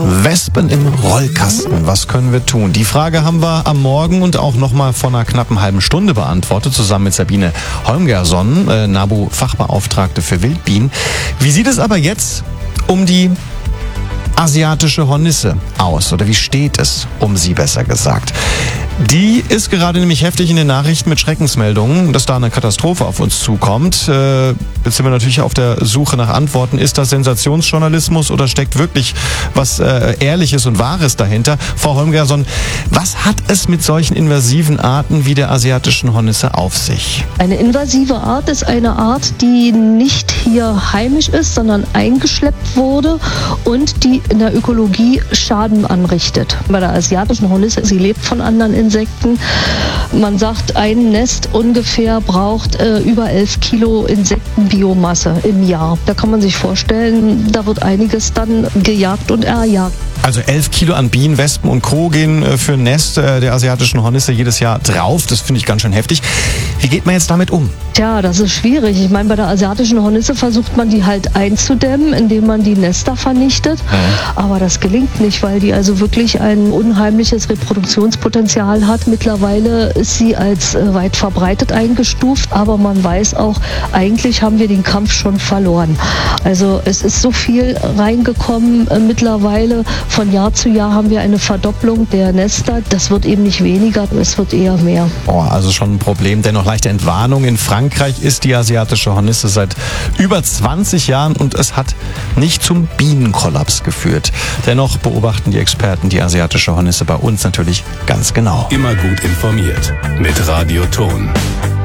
Wespen im Rollkasten, was können wir tun? Die Frage haben wir am Morgen und auch nochmal vor einer knappen halben Stunde beantwortet, zusammen mit Sabine Holmgerson, NABU-Fachbeauftragte für Wildbienen. Wie sieht es aber jetzt um die asiatische Hornisse aus? Oder wie steht es um sie, besser gesagt? Die ist gerade nämlich heftig in den Nachrichten mit Schreckensmeldungen, dass da eine Katastrophe auf uns zukommt. Jetzt sind wir natürlich auf der Suche nach Antworten. Ist das Sensationsjournalismus oder steckt wirklich was Ehrliches und Wahres dahinter? Frau Holmgerson, was hat es mit solchen invasiven Arten wie der asiatischen Hornisse auf sich? Eine invasive Art ist eine Art, die nicht hier heimisch ist, sondern eingeschleppt wurde und die in der Ökologie Schaden anrichtet. Bei der asiatischen Hornisse, sie lebt von anderen Insekten. Man sagt, ein Nest ungefähr braucht über 11 Kilo Insektenbiomasse im Jahr. Da kann man sich vorstellen, da wird einiges dann gejagt und erjagt. Also 11 Kilo an Bienen, Wespen und Co. gehen für ein Nest der asiatischen Hornisse jedes Jahr drauf. Das finde ich ganz schön heftig. Wie geht man jetzt damit um? Tja, das ist schwierig. Ich meine, bei der asiatischen Hornisse versucht man die halt einzudämmen, indem man die Nester vernichtet. Aber das gelingt nicht, weil die also wirklich ein unheimliches Reproduktionspotenzial hat. Mittlerweile ist sie als weit verbreitet eingestuft, aber man weiß auch, eigentlich haben wir den Kampf schon verloren. Also es ist so viel reingekommen mittlerweile. Von Jahr zu Jahr haben wir eine Verdopplung der Nester. Das wird eben nicht weniger, es wird eher mehr. Oh, also schon ein Problem. Dennoch leichte Entwarnung. In Frankreich ist die asiatische Hornisse seit über 20 Jahren und es hat nicht zum Bienenkollaps geführt. Dennoch beobachten die Experten die asiatische Hornisse bei uns natürlich ganz genau. Immer gut informiert mit Radio Ton.